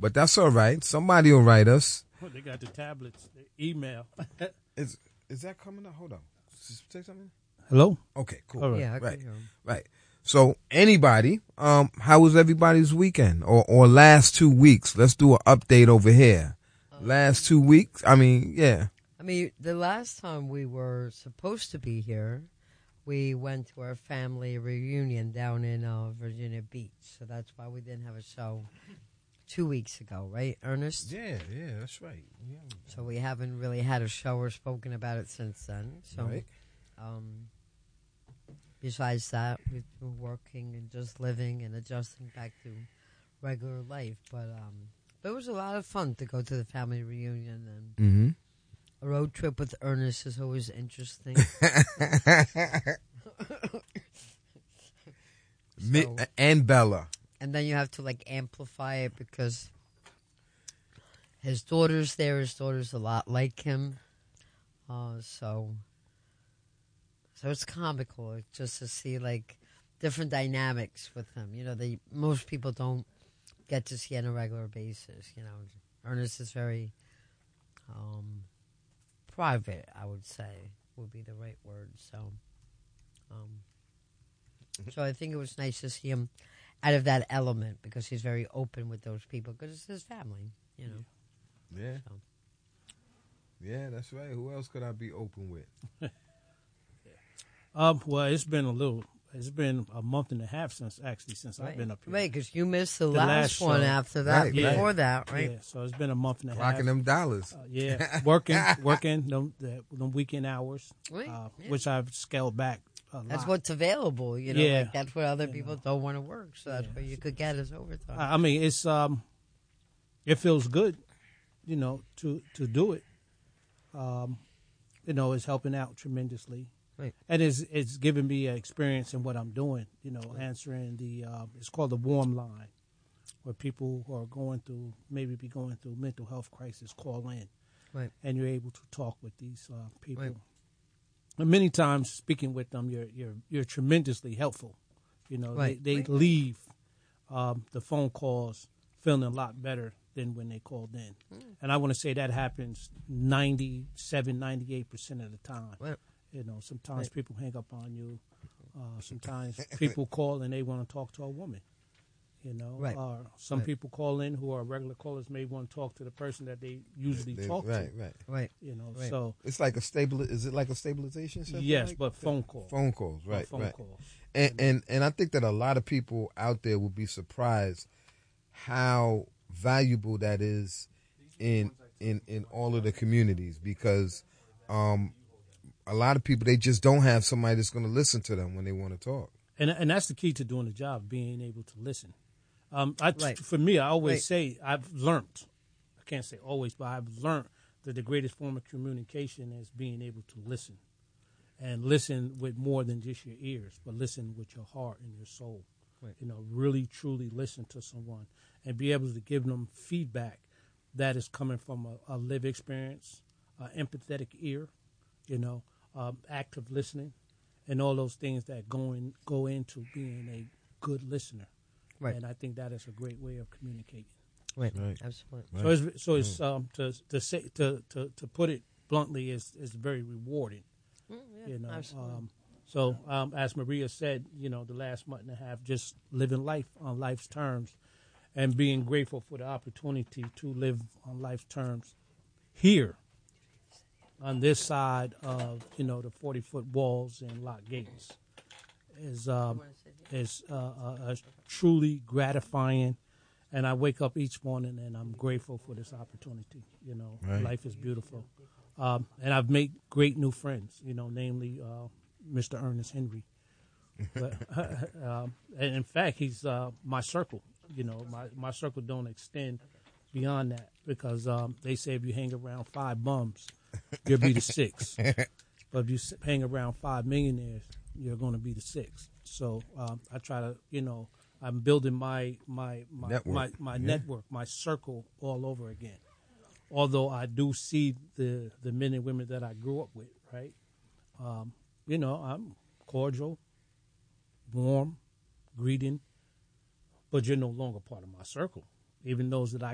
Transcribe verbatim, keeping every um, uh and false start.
but that's all right. Somebody will write us. Oh, they got the tablets, the email. Is is that coming up? Hold on. Say something. Hello? Okay, cool. All right. Yeah, I can Right, hear 'em. right. So anybody, um, how was everybody's weekend or or last two weeks? Let's do an update over here. Last two weeks. I mean, yeah. I mean, the last time we were supposed to be here, we went to our family reunion down in uh, Virginia Beach. So that's why we didn't have a show two weeks ago, right, Ernest? Yeah, yeah, that's right. Yeah. So we haven't really had a show or spoken about it since then. So, Right. um, besides that, we've been working and just living and adjusting back to regular life. But um, but it was a lot of fun to go to the family reunion, and Mm-hmm. a road trip with Ernest is always interesting. Mi- So- and Bella. And then you have to like amplify it because his daughter's there. His daughter's a lot like him, uh, so so it's comical just to see like different dynamics with him. You know, they most people don't get to see on a regular basis. You know, Ernest is very um, private. I would say would be the right word. So, um, so I think it was nice to see him out of that element because he's very open with those people because it's his family, you know. Yeah. So. Yeah, that's right. Who else could I be open with? Um, well, it's been a little. It's been a month and a half since actually since I've been up here. Right, because you missed the, The last, last one show. after that, Right, before right. that, right? Yeah, so it's been a month and a half. Rocking them dollars. Uh, yeah, working, working them, the, them weekend hours, Right, uh, yeah. which I've scaled back a lot. That's what's available, you know. Yeah. Like that's what other You people know. don't want to work, so that's Yeah. what you could get as overtime. I I mean, it's um, it feels good, you know, to to do it. Um, you know, it's helping out tremendously, Right. and it's it's giving me an experience in what I'm doing. You know, answering the uh, it's called the warm line, where people who are going through maybe be going through mental health crisis call in, Right. and you're able to talk with these uh, people. Right. And many times, speaking with them, you're you're you're tremendously helpful. You know, Right. they, they Right. leave um, the phone calls feeling a lot better than when they called in. Mm. And I want to say that happens ninety-seven, ninety-eight percent of the time. Right. You know, sometimes Right. people hang up on you. Uh, sometimes people call and they want to talk to a woman. You know, Right. or some Right. people call in who are regular callers may want to talk to the person that they usually They- talk right, to. right. Right. You know, Right. so It's like a stable. Is it like a stabilization system? yes, like? but phone calls. Phone calls, right, phone right. calls. And, and and I think that a lot of people out there will be surprised how valuable that is in in in all of the communities because um, a lot of people they just don't have somebody that's going to listen to them when they want to talk. And and that's the key to doing the job, being able to listen. Um, I, Right. For me, I always Right. say I've learned. I can't say always, but I've learned that the greatest form of communication is being able to listen, and listen with more than just your ears, but listen with your heart and your soul. Right. You know, really truly listen to someone and be able to give them feedback that is coming from a, a lived experience, an empathetic ear, you know, um, active listening, and all those things that go in, go into being a good listener. Right. And I think that is a great way of communicating. Right. Right. Absolutely. So it's so it's um, to to say to, to, to put it bluntly is is very rewarding. Mm, yeah, You know, absolutely. um, so um, as Maria said, you know, the last month and a half, just living life on life's terms, and being grateful for the opportunity to live on life's terms here, on this side of you know the forty foot walls and locked gates, is um, is uh, uh, uh, truly gratifying. And I wake up each morning and I'm grateful for this opportunity. You know, Right. life is beautiful. Um, and I've made great new friends, you know, namely uh, Mister Ernest Henry. But, um, and in fact, he's uh, my circle. You know, my, my circle don't extend beyond that because um, they say if you hang around five bums, you'll be the sixth. But if you s- hang around five millionaires, you're going to be the sixth. So um, I try to, you know, I'm building my my my Network. my, my Yeah. network, my circle all over again. Although I do see the the men and women that I grew up with, right? Um, you know, I'm cordial, warm, greeting, but you're no longer part of my circle. Even those that I